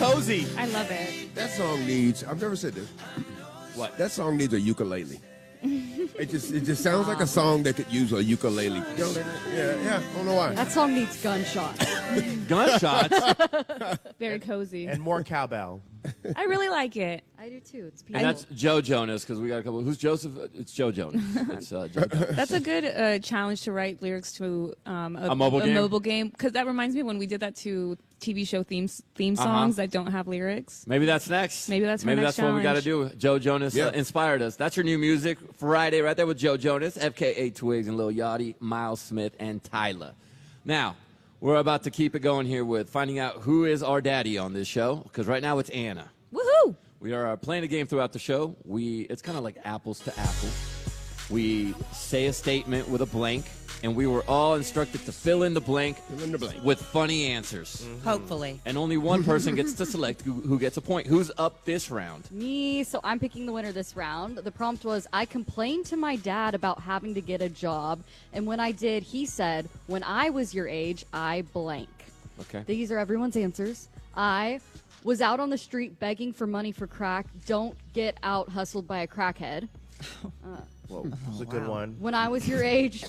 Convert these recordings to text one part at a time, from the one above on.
cozy. I love it. That song needs, I've never said this. What? That song needs a ukulele. It just sounds like a song that could use a ukulele. Yeah, I don't know why. That song needs gunshots. Gunshots. Very cozy. And more cowbell. I really like it. I do too. It's And beautiful. that's Joe Jonas, because we got a couple. Who's Joseph? It's Joe Jonas. It's Joe Jonas. That's a good challenge to write lyrics to A mobile game? mobile game, because that reminds me when we did that to TV show theme songs that don't have lyrics. Maybe that's next. Maybe that's my next what we got to challenge. do. Joe Jonas Yeah. inspired us. That's your new music Friday right there with Joe Jonas, FKA Twigs and Lil Yachty, Miles Smith, and Tyler. Now, we're about to keep it going here with finding out who is our daddy on this show, because right now it's Anna. Woohoo! We are playing a game throughout the show. It's kind of like apples to apples. We say a statement with a blank, and we were all instructed to fill in the blank, with funny answers. Hopefully. And only one person gets to select who gets a point. Who's up this round? Me, so I'm picking the winner this round. The prompt was, I complained to my dad about having to get a job, and when I did, he said, when I was your age, I blank. Okay. These are everyone's answers. I was out on the street begging for money for crack. Don't get out hustled by a crackhead. Whoa, that's a good one. When I was your age,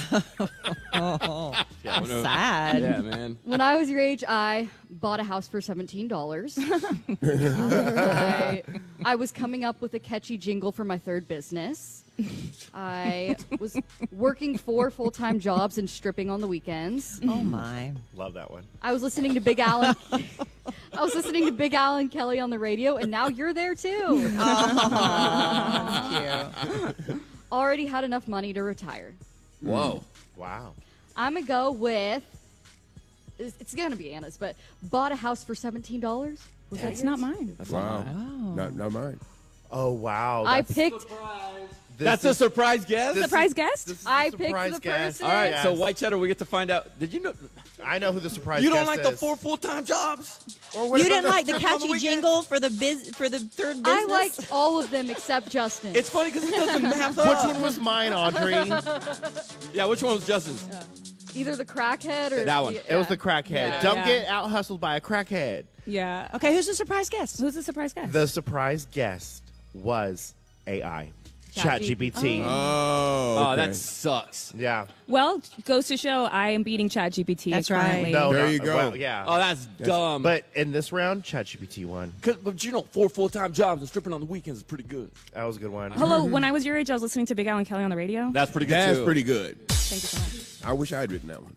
Sad. Yeah, man. when I was your age, I bought a house for $17. I was coming up with a catchy jingle for my third business. I was working 4 full-time jobs and stripping on the weekends. Oh, my. Love that one. I was listening to Big Al. I was listening to Big Al and Kelly on the radio, and now you're there too. Cute. Already had enough money to retire. Whoa. Wow. I'm gonna go with. It's gonna be Anna's, but bought a house for $17. That's not mine. Wow. Not mine. Oh, wow. I picked. That's a surprise guest? Surprise guest? This is a I picked surprise the guest. person. All right, Yes. so White Cheddar, we get to find out. Did you know? I know who the surprise You guest don't like the is. 4 full-time jobs? You didn't like the catchy jingle for the third business? I liked all of them except Justin. It's funny because it doesn't math Which up. one was mine, Audrey? Yeah, which one was Justin's? either the crackhead or That one. It was the crackhead. Yeah. Don't Yeah. get out hustled by a crackhead. Yeah. Okay, who's the surprise guest? Who's the surprise guest? The surprise guest was AI. ChatGPT. Oh, okay. that sucks. Yeah. Well, goes to show I am beating ChatGPT. That's right. currently. No, There no, you go. well, yeah. Oh, that's dumb. But in this round, ChatGPT won. But you know, 4 full-time jobs and stripping on the weekends is pretty good. That was a good one. Hello, when I was your age, I was listening to Big Al and Kelly on the radio. That's pretty good That's too. pretty good. Thank you so much. I wish I had written that one.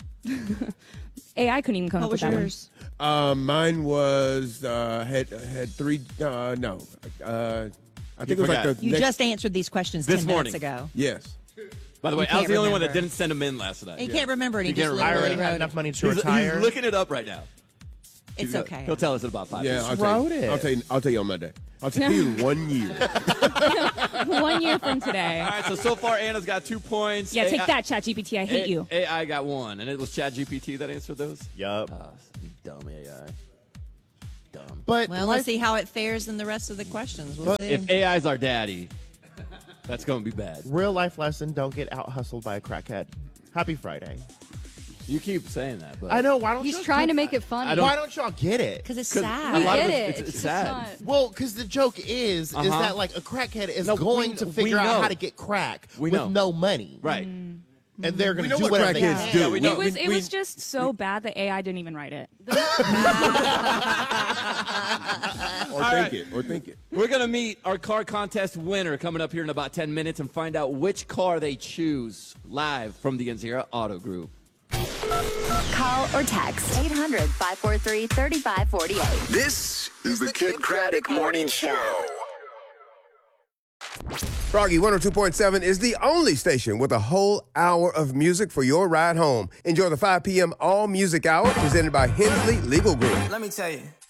AI couldn't even come What up was with that yours? Mine was had 3. No, I think it was like forgot. the You next, just answered these questions This 10 morning. minutes ago. yes. By the way, You I was can't the only one that remember. didn't send them in last night. He can't remember it. He You just can't I remember. already literally had wrote enough it. money to He's retire. looking it up right now. It's okay. He'll tell us in about 5 Yeah, minutes. I'll tell wrote you. it. I'll tell you on Monday. I'll tell you in 1 year. 1 year from today. All right, so far Anna's got 2 points. Yeah, take that, ChatGPT. I hate you. AI got 1, and it was ChatGPT that answered those. Yup. Dumb AI. Dumb. But Well, let's see how it fares in the rest of the questions. We'll see. If AI's our daddy, that's going to be bad. real life lesson: don't get out hustled by a crackhead. Happy Friday. You keep saying that, but I know. Why don't He's y'all trying to get- make it funny. don't- Why don't y'all get it? Because it's 'Cause sad. a We lot of get it's- it. it's just sad. not- Well, because the joke is Uh-huh. that like a crackhead is No, going we- to we figure out know. how to get crack We with know. no money, right. and they're going We to know do what whatever they crackheads can. do. Yeah, we know. It was just so bad that AI didn't even write it. Or think it. We're going to meet our car contest winner coming up here in about 10 minutes and find out which car they choose live from the Enzira Auto Group. Call or text 800-543-3548. This is the Kid Craddock Morning Show. Froggy 102.7 is the only station with a whole hour of music for your ride home. Enjoy the 5 p.m. All Music Hour presented by Hensley Legal Group. Let me tell you.